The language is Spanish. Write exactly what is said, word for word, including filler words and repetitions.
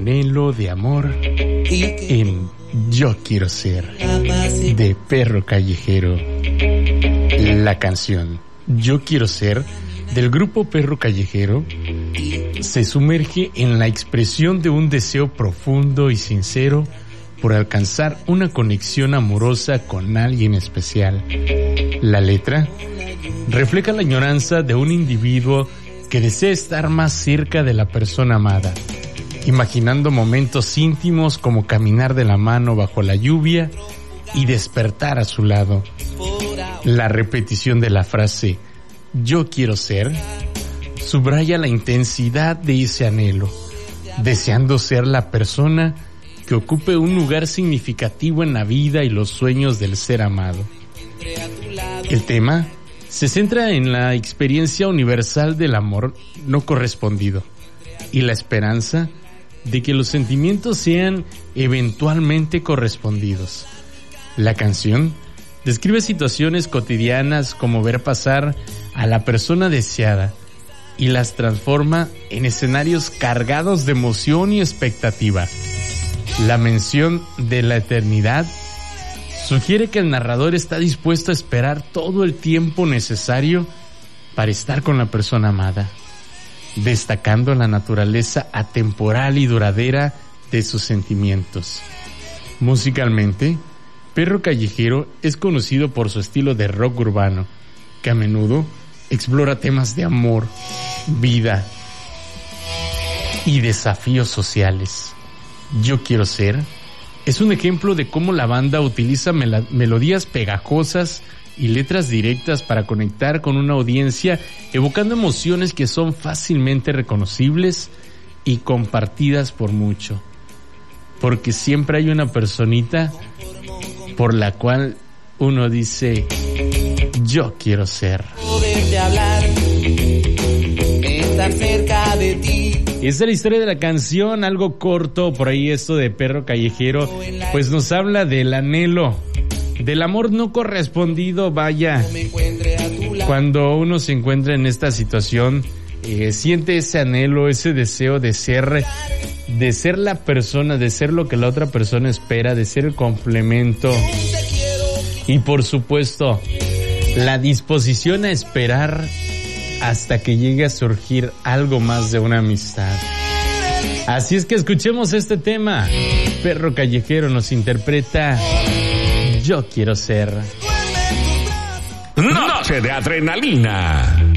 anhelo de amor en Yo Quiero Ser, de Perro Callejero. La canción Yo Quiero Ser, del grupo Perro Callejero, se sumerge en la expresión de un deseo profundo y sincero por alcanzar una conexión amorosa con alguien especial. La letra refleja la añoranza de un individuo que desea estar más cerca de la persona amada, imaginando momentos íntimos como caminar de la mano bajo la lluvia y despertar a su lado. La repetición de la frase "yo quiero ser" subraya la intensidad de ese anhelo, deseando ser la persona que ocupe un lugar significativo en la vida y los sueños del ser amado. El tema se centra en la experiencia universal del amor no correspondido y la esperanza de que los sentimientos sean eventualmente correspondidos. La canción describe situaciones cotidianas como ver pasar a la persona deseada y las transforma en escenarios cargados de emoción y expectativa. La mención de la eternidad sugiere que el narrador está dispuesto a esperar todo el tiempo necesario para estar con la persona amada, destacando la naturaleza atemporal y duradera de sus sentimientos. Musicalmente, Perro Callejero es conocido por su estilo de rock urbano, que a menudo explora temas de amor, vida y desafíos sociales. Yo Quiero Ser es un ejemplo de cómo la banda utiliza mel- melodías pegajosas y letras directas para conectar con una audiencia, evocando emociones que son fácilmente reconocibles y compartidas por mucho. Porque siempre hay una personita por la cual uno dice: yo quiero ser. Poderte hablar, estar cerca de ti. Esta es la historia de la canción, algo corto por ahí. Esto de Perro Callejero pues nos habla del anhelo, del amor no correspondido. Vaya, cuando uno se encuentra en esta situación, eh, siente ese anhelo, ese deseo de ser, de ser la persona, de ser lo que la otra persona espera, de ser el complemento. Y por supuesto, la disposición a esperar hasta que llegue a surgir algo más de una amistad. Así es que escuchemos este tema. Perro Callejero nos interpreta Yo Quiero Ser. Noche de adrenalina.